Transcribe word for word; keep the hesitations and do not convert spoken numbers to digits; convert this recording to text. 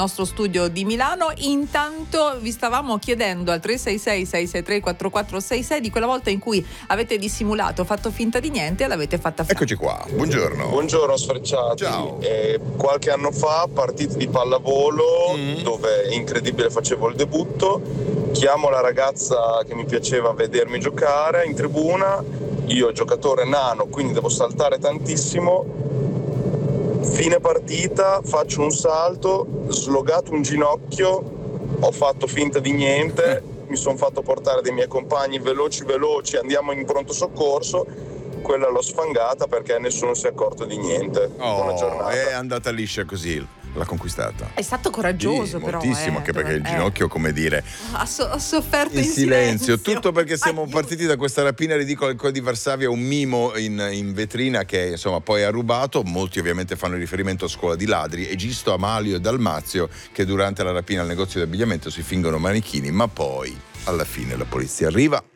nostro studio di Milano. Intanto vi stavamo chiedendo al tre sei sei sei sei tre quattro quattro sei sei di quella volta in cui avete dissimulato, fatto finta di niente e l'avete fatta fare. Eccoci qua, buongiorno. Buongiorno sfrecciati. Ciao. Eh, qualche anno fa, partita di pallavolo, Mm. dove incredibile facevo il debutto. Chiamo la ragazza che mi piaceva vedermi giocare in tribuna. Io giocatore nano, quindi devo saltare tantissimo. Fine partita, faccio un salto, slogato un ginocchio, ho fatto finta di niente, mi sono fatto portare dei miei compagni veloci veloci, andiamo in pronto soccorso. Quella l'ho sfangata perché nessuno si è accorto di niente. Buona Oh, giornata. è andata liscia così, l'ha conquistata. È stato coraggioso, Sì, però. moltissimo, eh, anche perché il eh. ginocchio, come dire, Ha, so- ha sofferto in in, silenzio. Tutto perché siamo Aiuto. partiti da questa rapina ridicola al Col di Varsavia, un mimo in, in vetrina che insomma poi ha rubato. Molti ovviamente fanno riferimento a Scuola di Ladri, Egisto, Amalio e Dalmazio, che durante la rapina al negozio di abbigliamento si fingono manichini, ma poi alla fine la polizia arriva